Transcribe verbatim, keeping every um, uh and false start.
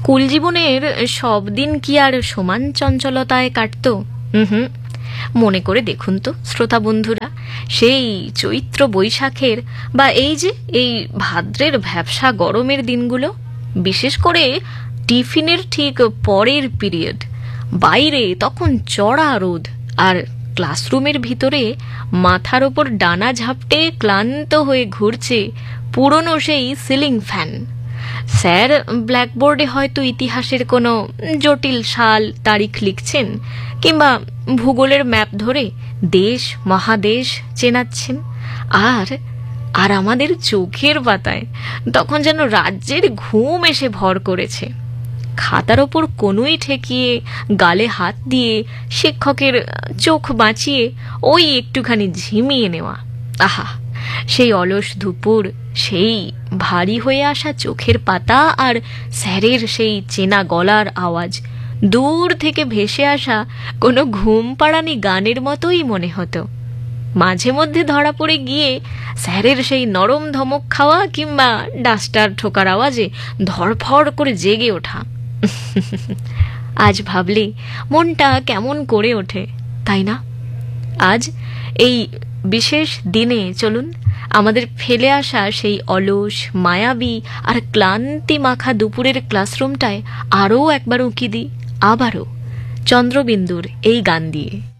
School জীবনের সব দিন কি আর সমান চঞ্চলতায় কাটতো? হুম হুম মনে করে দেখুন তো শ্রোতা বন্ধুরা, সেই চৈত্র বৈশাখের বা এই যে এই ভাদ্রের ভ্যাপসা গরমের দিনগুলো, বিশেষ করে টিফিনের ঠিক পরের পিরিয়ড, বাইরে তখন চড়া রোদ, আর ক্লাসরুমের ভিতরে মাথার ওপর ডানা ঝাপটে ক্লান্ত হয়ে ঘুরছে পুরনো সেই সিলিং ফ্যান। স্যার ব্ল্যাকবোর্ডে হয়তো ইতিহাসের কোনো জটিল সাল তারিখ লিখছেন, কিংবা ভূগোলের ম্যাপ ধরে দেশ মহাদেশ চেনাচ্ছেন, আর আর আমাদের চোখের পাতায় তখন যেন রাজ্যের ঘুম এসে ভর করেছে। খাতার ওপর কনুই ঠেকিয়ে গালে হাত দিয়ে শিক্ষকের চোখ বাঁচিয়ে ওই একটুখানি ঝিমিয়ে নেওয়া। আহা, সেই অলস দুপুর, সেই ভারী হয়ে আসা চোখের পাতা, আর স্যারের সেই চেনা গলার আওয়াজ দূর থেকে ভেসে আসা কোনো ঘুম পাড়ানি গানের মতোই মনে হতো। মাঝে মধ্যে ধরা পড়ে গিয়ে স্যারের সেই নরম ধমক খাওয়া, কিংবা ডাস্টার ঠোকার আওয়াজে ধরফর করে জেগে ওঠা। আজ ভাবলে মনটা কেমন করে ওঠে, তাই না? আজ এই বিশেষ দিনে চলুন আমাদের ফেলে আসা সেই অলস, মায়াবী আর ক্লান্তি মাখা দুপুরের ক্লাসরুমটায় আরও একবার উঁকি দিই, আবারও চন্দ্রবিন্দুর এই গান দিয়ে।